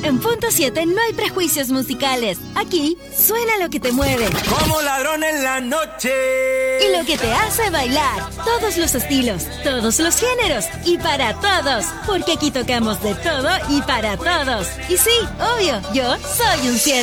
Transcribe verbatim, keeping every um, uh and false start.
En Punto siete no hay prejuicios musicales. Aquí suena lo que te mueve. Como ladrón en la noche. Y lo que te hace bailar. Todos los estilos, todos los géneros y para todos. Porque aquí tocamos de todo y para todos. Y sí, obvio, yo soy un siete.